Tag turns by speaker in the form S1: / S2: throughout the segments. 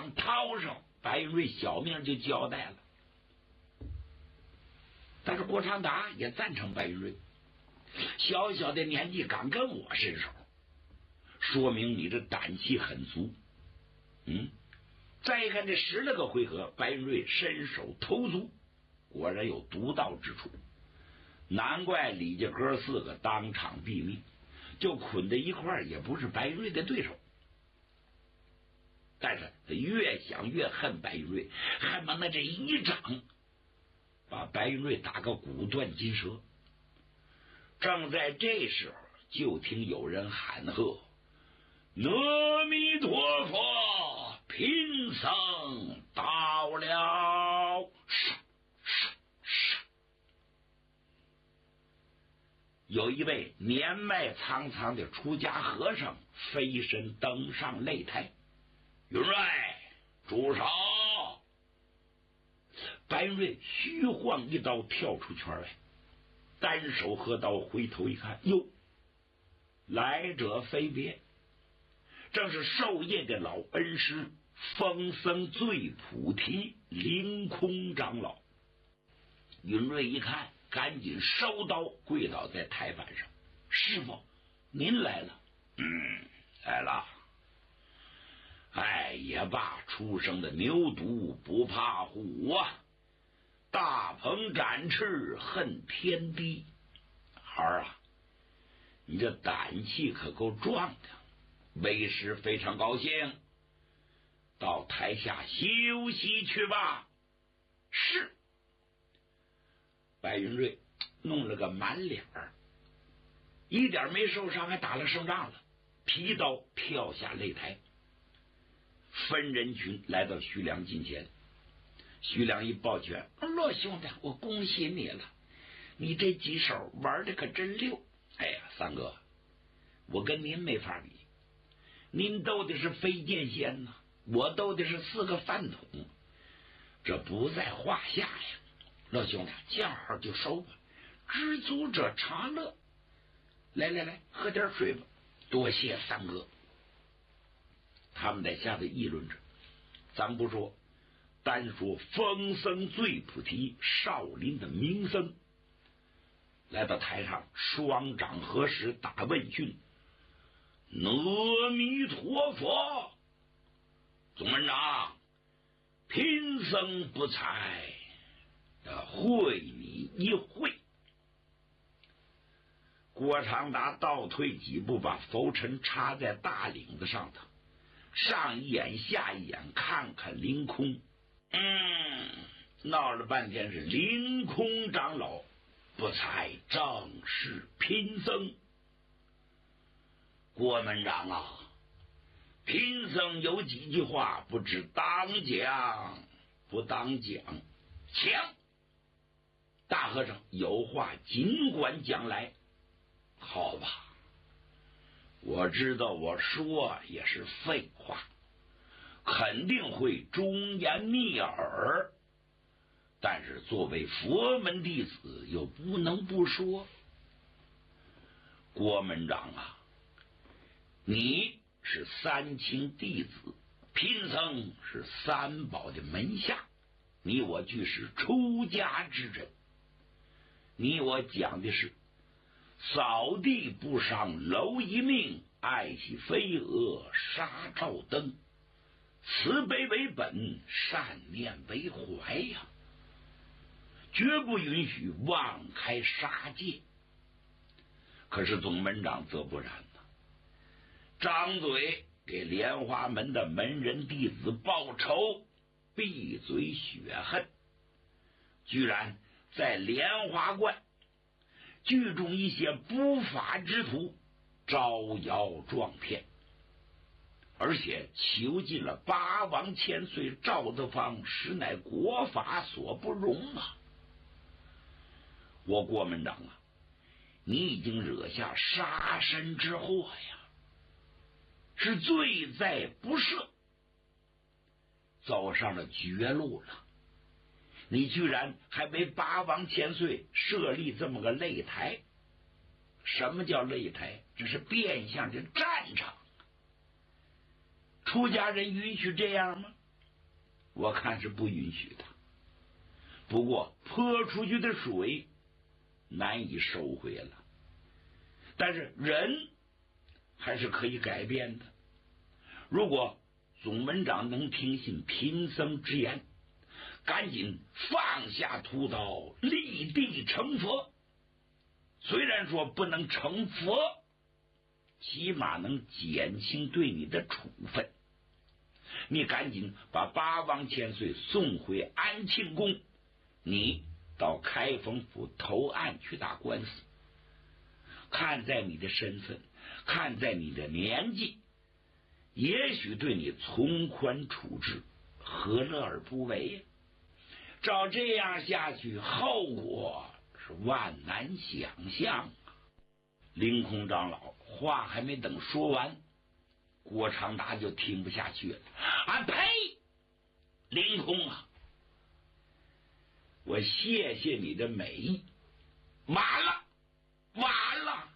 S1: 刚掏上，白云瑞小命就交代了。但是郭长达也赞成白云瑞，小小的年纪敢跟我伸手，说明你这胆气很足。再一看这10来个回合，白云瑞伸手投足，果然有独到之处，难怪李家哥4个当场毙命，就捆在一块儿也不是白云瑞的对手。但是他越想越恨白云瑞，恨不得这一掌把白云瑞打个骨断筋折。正在这时候，就听有人喊喝：“阿弥陀佛，贫僧到了！”有一位年迈苍苍的出家和尚飞身登上擂台。云瑞，住手！白云瑞虚晃一刀跳出圈外，单手合刀，回头一看，哟，来者非别，正是授业的老恩师风僧醉菩提凌空长老。云瑞一看，赶紧收刀，跪倒在台板上：“师傅，您来了。”“来了。哎，也罢，出生的牛犊不怕虎啊，大鹏展翅恨天低。孩儿啊，你这胆气可够壮的，为师非常高兴，到台下休息去吧。”“是。”白云瑞弄了个满脸儿，一点没受伤，还打了胜仗了，皮刀跳下擂台。分人群来到徐良近前，徐良一抱拳：“骆兄弟，我恭喜你了，你这几手玩的可真溜。哎呀，三哥，我跟您没法比，您斗的是飞剑仙呐，我斗的是4个饭桶，这不在话下呀。骆兄弟，见好就收吧，知足者常乐。来来来，喝点水吧。多谢三哥。”他们在下头议论着，咱不说，单说风僧醉菩提少林的名僧来到台上，双掌合十打问讯：“阿弥陀佛，总门长，贫僧不才，会你一会。”郭长达倒退几步，把拂尘插在大领子上头，上一眼下一眼看看凌空。闹了半天是凌空长老不才，正是贫僧。郭门长啊，贫僧有几句话不知当讲不当讲，请大和尚有话尽管讲来。好吧，我知道我说也是废话，肯定会忠言逆耳，但是作为佛门弟子又不能不说。郭门长啊，你是三清弟子，贫僧是三宝的门下，你我俱是出家之人，你我讲的是扫地不伤蝼蚁命，爱惜飞蛾杀照灯，慈悲为本，善念为怀呀，绝不允许妄开杀戒。可是总门长则不然呢，张嘴给莲花门的门人弟子报仇，闭嘴雪恨，居然在莲花观聚众一些不法之徒，招摇撞骗，而且囚禁了八王千岁赵德芳，实乃国法所不容啊！我郭门长啊，你已经惹下杀身之祸呀，是罪在不赦，走上了绝路了。你居然还为八王千岁设立这么个擂台，什么叫擂台？这是变相的战场。出家人允许这样吗？ 我看是不允许的。不过泼出去的水难以收回了，但是人还是可以改变的。如果总门长能听信贫僧之言，赶紧放下屠刀，立地成佛。虽然说不能成佛，起码能减轻对你的处分。你赶紧把八王千岁送回安庆宫，你到开封府投案去打官司。看在你的身份，看在你的年纪，也许对你从宽处置，何乐而不为呀？照这样下去，后果是万难想象。凌空长老话还没等说完，郭长达就听不下去了。啊呸！凌空啊，我谢谢你的美意，晚了，晚了！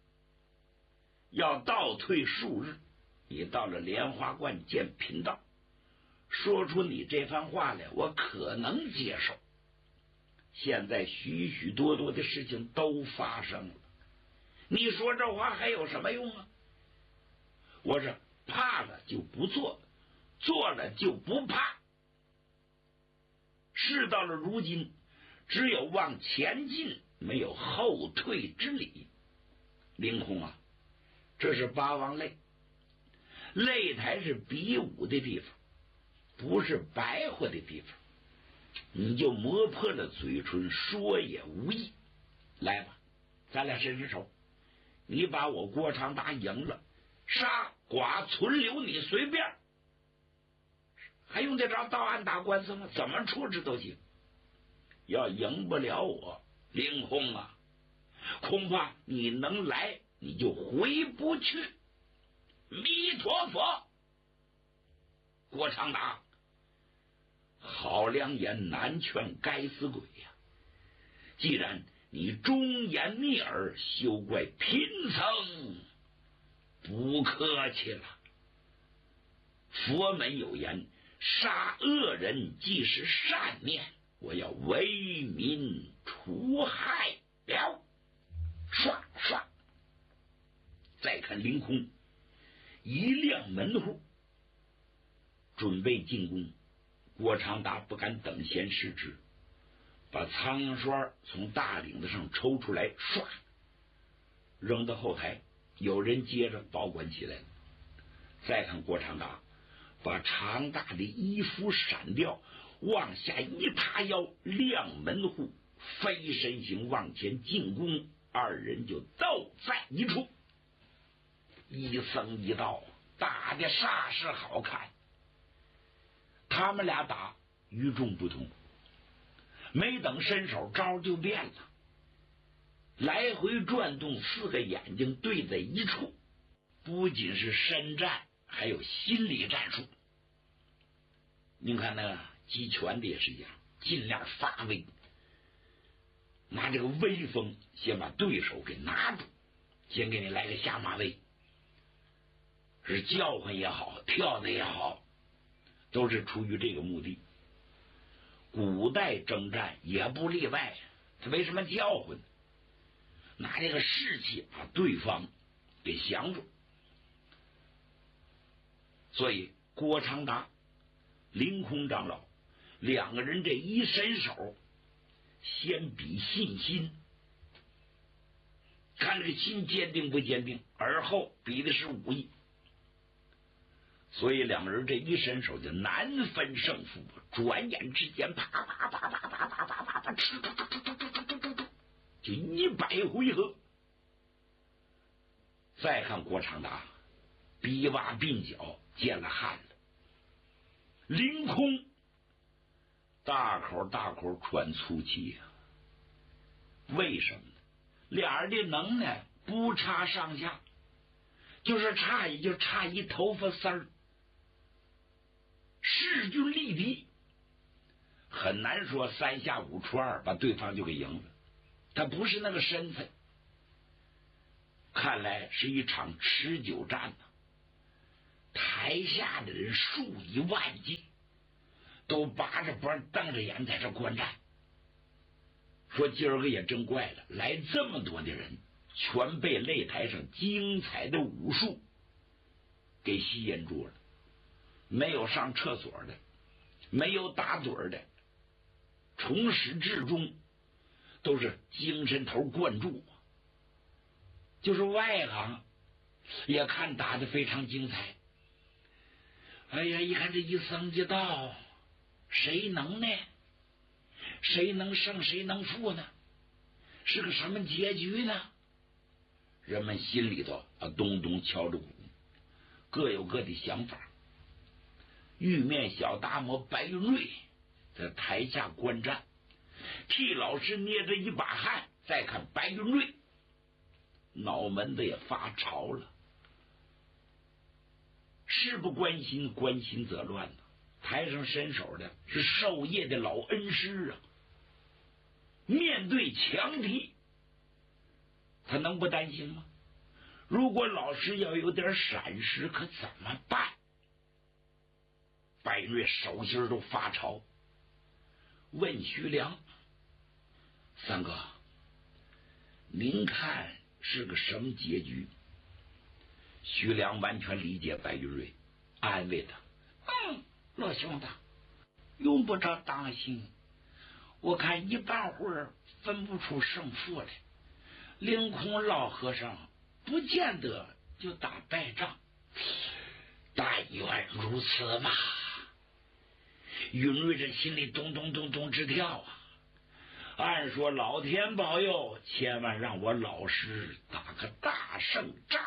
S1: 要倒退数日，你到了莲花观见贫道，说出你这番话来，我可能接受。现在许许多多的事情都发生了，你说这话还有什么用啊？我是怕了就不做，做了就不怕。事到了如今，只有往前进，没有后退之理。凌空啊，这是八王擂，擂台是比武的地方，不是白活的地方。你就磨破了嘴唇，说也无益。来吧，咱俩伸伸手，你把我郭长达赢了，杀剐存留你随便，还用得着到案打官司吗？怎么处置都行。要赢不了我，凌空啊，恐怕你能来你就回不去。弥陀佛！郭长达，好良言难劝该死鬼呀！既然你忠言逆耳，休怪贫僧不客气了。佛门有言，杀恶人即是善念，我要为民除害了。唰唰，再看凌空一亮门户，准备进攻。郭长达不敢等闲视之，把苍蝇刷从大领子上抽出来，唰扔到后台，有人接着保管起来了。再看郭长达把长大的衣服闪掉，往下一塌腰，亮门户，飞身形往前进攻，二人就斗在一处。一僧一道打的煞是好看，他们俩打与众不同，没等伸手，招就变了，来回转动，四个眼睛对在一处，不仅是身战，还有心理战术。您看那个击拳的也是一样，尽量发威，拿这个威风先把对手给拿住，先给你来个下马威，是叫唤也好，跳的也好，都是出于这个目的。古代征战也不例外，他为什么叫唤？拿这个士气把对方给降住。所以郭长达、凌空长老两个人这一伸手，先比信心，看这个心坚定不坚定，而后比的是武艺。所以两个人这一伸手就难分胜负，转眼之间啪啪啪啪啪啪啪啪啪，就100回合。再看郭长达，逼挖鬓角，见了汗了。凌空大口大口喘粗气呀、为什么呢？俩人的能耐不差上下，就是差也就差一头发丝儿。势均力敌，很难说3下5除2把对方就给赢了，他不是那个身份。看来是一场持久战呢、台下的人数以万计， 都扒着脖瞪着眼在这观战。说今儿个也真怪了，来这么多的人，全被擂台上精彩的武术给吸引住了。没有上厕所的，没有打盹的，从始至终都是精神头灌注。就是外行也看打得非常精彩。哎呀，一看这一僧一道，谁能呢？谁能胜谁能负呢？是个什么结局呢？人们心里头咚咚敲着鼓，各有各的想法。玉面小达摩白云瑞在台下观战，替老师捏着一把汗，再看白云瑞，脑门子也发潮了。事不关心，关心则乱呢。台上伸手的是授业的老恩师啊，面对强敌，他能不担心吗？如果老师要有点闪失，可怎么办？白瑞手心都发潮，问徐良：“三哥，您看是个什么结局？”徐良完全理解白云瑞，安慰他：“老兄弟，用不着担心，我看一半会儿分不出胜负来。凌空老和尚不见得就打败仗，但愿如此嘛。”云瑞这心里咚咚咚咚直跳啊！按说老天保佑，千万让我老师打个大胜仗